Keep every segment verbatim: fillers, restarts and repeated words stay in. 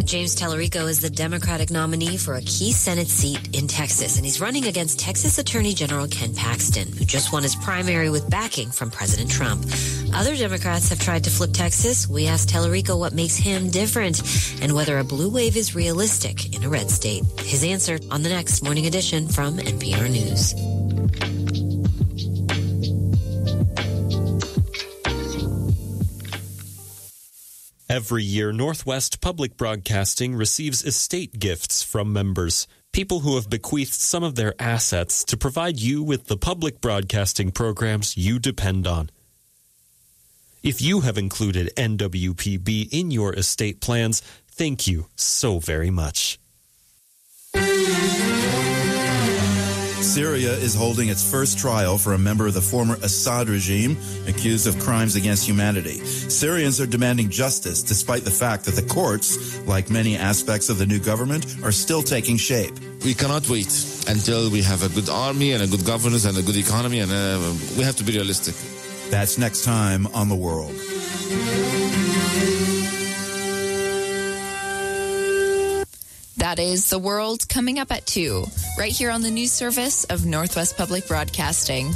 James Tallarico is the Democratic nominee for a key Senate seat in Texas, and he's running against Texas Attorney General Ken Paxton, who just won his primary with backing from President Trump. Other Democrats have tried to flip Texas. We asked Tallarico what makes him different and whether a blue wave is realistic in a red state. His answer on the next Morning Edition from N P R News. Every year, Northwest Public Broadcasting receives estate gifts from members, people who have bequeathed some of their assets to provide you with the public broadcasting programs you depend on. If you have included N W P B in your estate plans, thank you so very much. Syria is holding its first trial for a member of the former Assad regime accused of crimes against humanity. Syrians are demanding justice despite the fact that the courts, like many aspects of the new government, are still taking shape. We cannot wait until we have a good army and a good governance and a good economy, and uh, we have to be realistic. That's next time on The World. That is The World, coming up at two, right here on the news service of Northwest Public Broadcasting.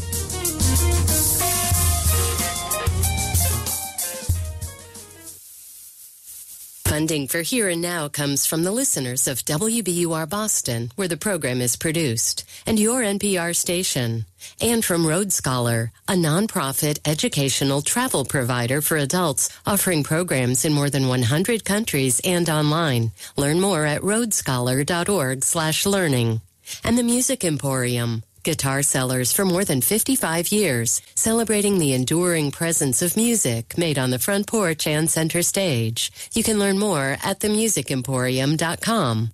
Funding for Here and Now comes from the listeners of W B U R Boston, where the program is produced, and your N P R station. And from Road Scholar, a nonprofit educational travel provider for adults offering programs in more than one hundred countries and online. Learn more at roadscholar.org slash learning. And the Music Emporium, guitar sellers for more than fifty-five years, celebrating the enduring presence of music made on the front porch and center stage. You can learn more at the music emporium dot com.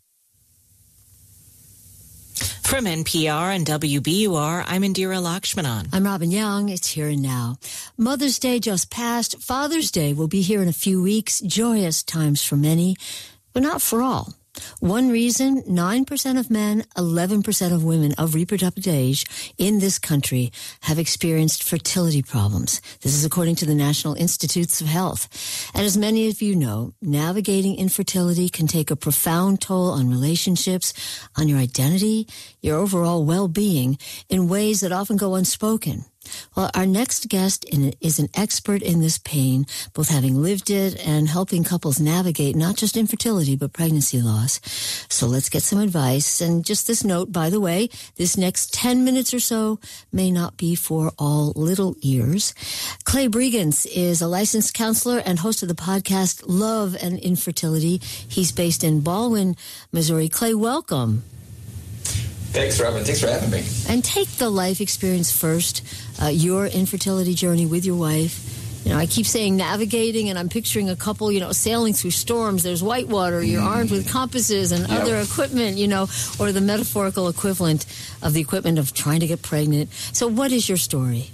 From N P R and W B U R, I'm Indira Lakshmanan. I'm Robin Young. It's Here and Now. Mother's Day just passed. Father's Day will be here in a few weeks. Joyous times for many, but not for all. One reason, nine percent of men, eleven percent of women of reproductive age in this country have experienced fertility problems. This is according to the National Institutes of Health. And as many of you know, navigating infertility can take a profound toll on relationships, on your identity, your overall well-being in ways that often go unspoken. Well, our next guest is an expert in this pain, both having lived it and helping couples navigate not just infertility, but pregnancy loss. So let's get some advice. And just this note, by the way, this next ten minutes or so may not be for all little ears. Clay Brigance is a licensed counselor and host of the podcast Love and Infertility. He's based in Baldwin, Missouri. Clay, welcome. Thanks, Robin. Thanks for having me. And take the life experience first, uh, your infertility journey with your wife. You know, I keep saying navigating, and I'm picturing a couple, you know, sailing through storms. There's whitewater. You're mm. armed with compasses and yep. other equipment, you know, or the metaphorical equivalent of the equipment of trying to get pregnant. So what is your story?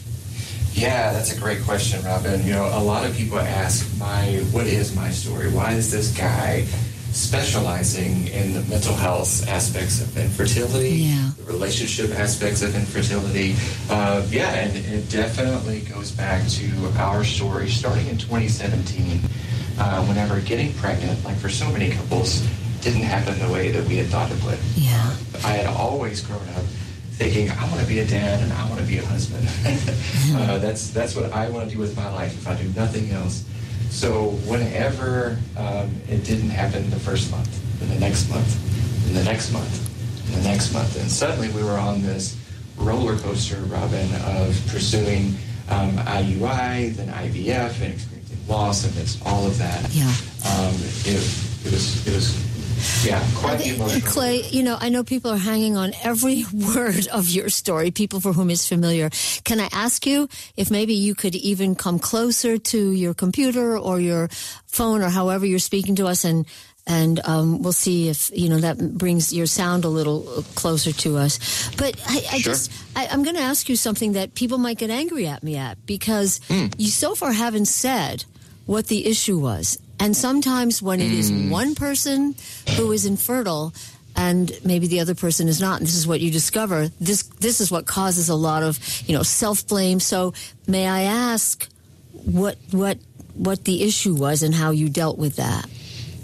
Yeah, that's a great question, Robin. You know, a lot of people ask, my, what is my story? Why is this guy specializing in the mental health aspects of infertility, yeah. the relationship aspects of infertility? Uh, yeah, and it definitely goes back to our story starting in twenty seventeen, uh, whenever getting pregnant, like for so many couples, didn't happen the way that we had thought it would. Yeah. I had always grown up thinking, I want to be a dad and I want to be a husband. uh, that's, that's what I want to do with my life if I do nothing else. So whenever um, it didn't happen the first month, and the next month, and the next month, and the next month, and suddenly we were on this roller coaster, Robin, of pursuing um, I U I, then I V F, and experiencing loss amidst all of that. Yeah. Um, it, it was, it was, yeah, quite the emotional. Clay, you know, I know people are hanging on every word of your story, people for whom it's familiar. Can I ask you if maybe you could even come closer to your computer or your phone or however you're speaking to us, and and um, we'll see if, you know, that brings your sound a little closer to us. But I, I Sure. just, I, I'm going to ask you something that people might get angry at me at, because Mm. you so far haven't said what the issue was. And sometimes when it is one person who is infertile and maybe the other person is not, and this is what you discover, this this is what causes a lot of, you know, self-blame. So may I ask what what what the issue was and how you dealt with that?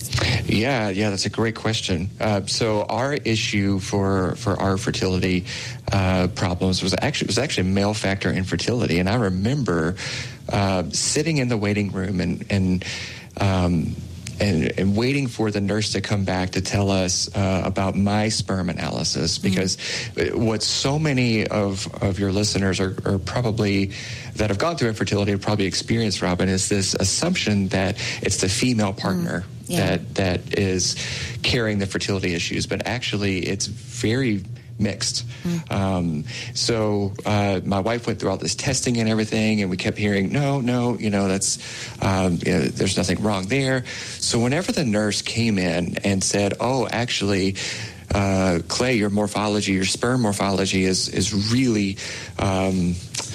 Yeah, yeah, that's a great question. Uh, so our issue for for our fertility uh, problems was actually was actually male factor infertility, and I remember uh, sitting in the waiting room and and. Um, And, and waiting for the nurse to come back to tell us uh, about my sperm analysis, because mm-hmm. what so many of, of your listeners are, are probably that have gone through infertility have probably experienced, Robin, is this assumption that it's the female partner mm-hmm. yeah. that that is carrying the fertility issues, but actually it's very mixed. Mm. Um, so uh, my wife went through all this testing and everything, and we kept hearing, no, no, you know, that's, um, you know, there's nothing wrong there. So whenever the nurse came in and said, oh, actually, uh, Clay, your morphology, your sperm morphology is, is really, um,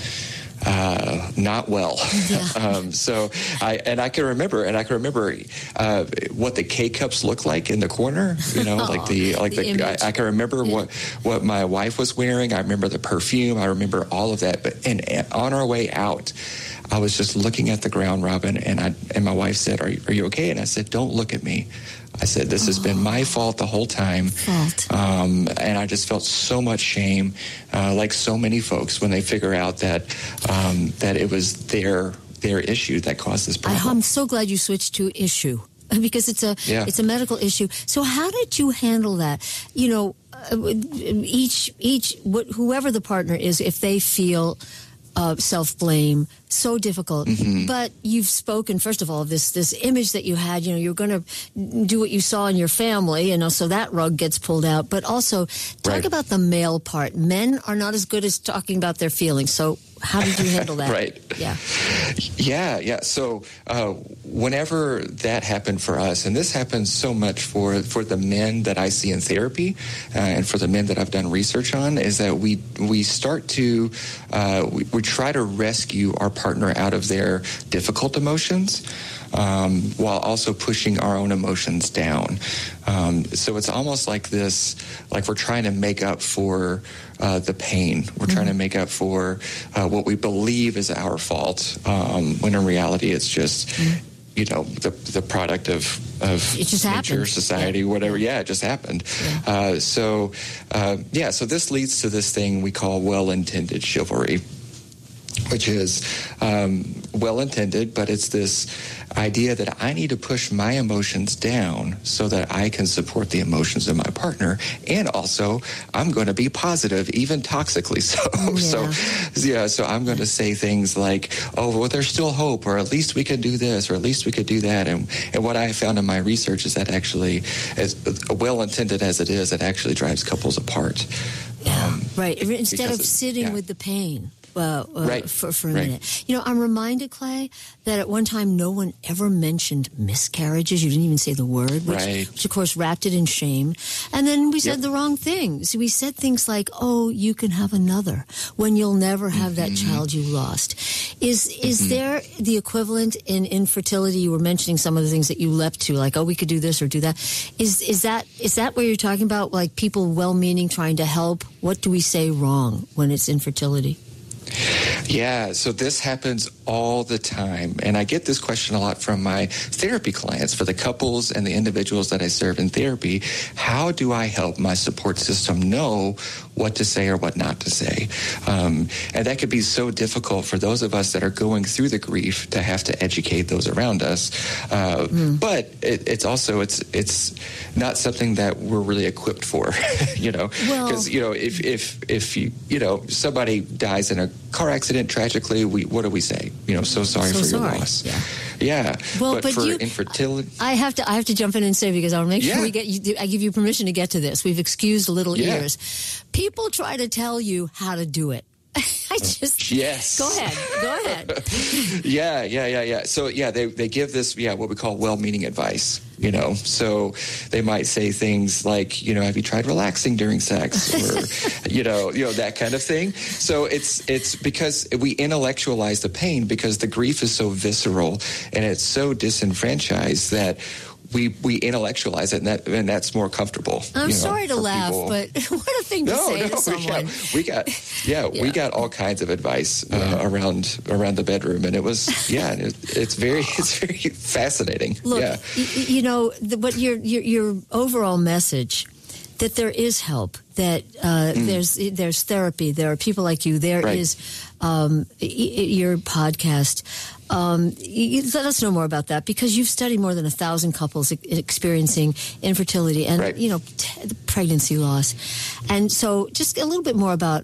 Uh, not well. Yeah. um, so I and I can remember, and I can remember uh, what the K cups look like in the corner. You know, oh, like the like the. the I, I can remember yeah. what what my wife was wearing. I remember the perfume. I remember all of that. But and, and on our way out, I was just looking at the ground, Robin, and I and my wife said, "Are you, are you okay?" And I said, "Don't look at me." I said, this has oh. been my fault the whole time. Fault. Um, and I just felt so much shame, uh, like so many folks, when they figure out that um, that it was their their issue that caused this problem. I'm so glad you switched to issue, because it's a yeah. it's a medical issue. So how did you handle that? You know, each each whoever the partner is, if they feel Uh, self-blame, so difficult. Mm-hmm. But you've spoken, first of all, of this this image that you had, you know, you're going to do what you saw in your family, and also that rug gets pulled out. But also, talk right. about the male part. Men are not as good as talking about their feelings. So how did you handle that? Right. Yeah. Yeah, yeah. So uh, whenever that happened for us, and this happens so much for, for the men that I see in therapy uh, and for the men that I've done research on, is that we we start to, uh, we, we try to rescue our partner out of their difficult emotions, Um, while also pushing our own emotions down. Um, so it's almost like this, like we're trying to make up for uh, the pain. We're mm-hmm. trying to make up for uh, what we believe is our fault, um, when in reality it's just, mm-hmm. you know, the the product of, of it just nature, happened. society, yeah. whatever. Yeah, it just happened. Yeah. Uh, so, uh, yeah, so this leads to this thing we call well-intended chivalry, which is um, well-intended, but it's this idea that I need to push my emotions down so that I can support the emotions of my partner, and also I'm going to be positive, even toxically so. Yeah. So, yeah, so I'm going to say things like, "Oh, well, there's still hope," or "At least we could do this," or "At least we could do that." And and what I found in my research is that actually, as well-intended as it is, it actually drives couples apart. Yeah, um, right. Instead of it, sitting yeah. with the pain. Uh, uh, right. for, for a right. minute. You know, I'm reminded, Clay, that at one time no one ever mentioned miscarriages. You didn't even say the word, which, right. which of course wrapped it in shame. And then we said yep. the wrong things. We said things like, oh, you can have another when you'll never have mm-hmm. that child you lost. Is is mm-hmm. there the equivalent in infertility? You were mentioning some of the things that you leapt to, like, oh, we could do this or do that. Is, is that is that what you're talking about, like people well-meaning trying to help? What do we say wrong when it's infertility? Yeah, so this happens all the time. And I get this question a lot from my therapy clients, for the couples and the individuals that I serve in therapy. How do I help my support system know what to say or what not to say? Um, and that could be so difficult for those of us that are going through the grief to have to educate those around us. Uh, mm. But it, it's also, it's it's not something that we're really equipped for, you know? Because, well, you know, if, if, if you, you know, somebody dies in a car accident, tragically, we what do we say? You know, so sorry so for sorry. your loss. Yeah. Yeah. Well, but, but for you, infertility, I have to I have to jump in and say, because I'll make yeah. sure we get you, I give you permission to get to this. We've excused little yeah. ears. People try to tell you how to do it. I just yes. Go ahead. Go ahead. yeah, yeah, yeah, yeah. So yeah, they they give this yeah what we call well-meaning advice. You know, so they might say things like, you know, have you tried relaxing during sex, or you know, you know that kind of thing. So it's it's because we intellectualize the pain because the grief is so visceral and it's so disenfranchised that we we intellectualize it, and that and that's more comfortable. I'm you know, sorry to laugh, people. but what a thing to no, say no, to someone. Yeah, we got yeah, Yeah. we got all kinds of advice uh, Yeah. around around the bedroom, and it was yeah, it, it's very it's very fascinating. Look, yeah. y- y- you know, the, what your, your your overall message, that there is help, that uh, Mm. there's there's therapy, there are people like you, there Right. is um, y- y- your podcast. Um, y- y- let us know more about that, because you've studied more than a thousand couples e- experiencing infertility and Right. you know t- pregnancy loss, and so just a little bit more about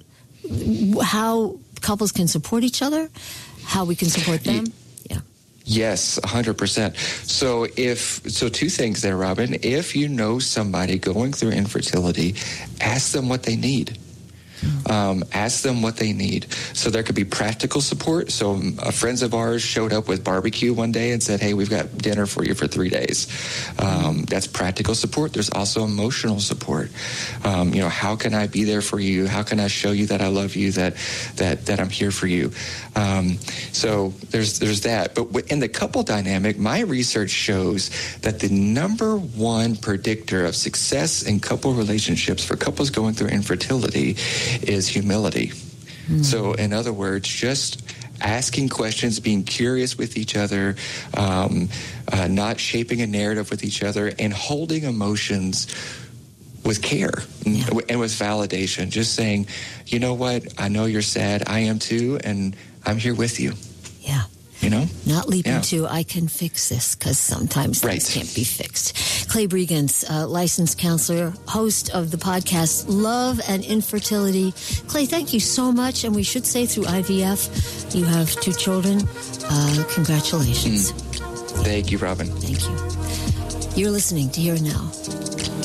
how couples can support each other, how we can support them. Yeah. Yes, one hundred percent. So if so two things there, Robin. If you know somebody going through infertility, ask them what they need. Um, ask them what they need. So there could be practical support. So uh, friends of ours showed up with barbecue one day and said, hey, we've got dinner for you for three days. Um, that's practical support. There's also emotional support. Um, you know, how can I be there for you? How can I show you that I love you, that that that I'm here for you? Um, so there's there's that. But in the couple dynamic, my research shows that the number one predictor of success in couple relationships for couples going through infertility is humility. Mm. So in other words, just asking questions, being curious with each other, um, uh, not shaping a narrative with each other, and holding emotions with care Yeah. and, and with validation. Just saying, you know what, I know you're sad, I am too, and I'm here with you. Yeah. You know? Not leaping Yeah. to, I can fix this, because sometimes things Right. can't be fixed. Clay Bregans, uh, licensed counselor, host of the podcast Love and Infertility. Clay, thank you so much. And we should say through I V F, you have two children. Uh, congratulations. Mm. Thank you, Robin. Thank you. You're listening to Here and Now.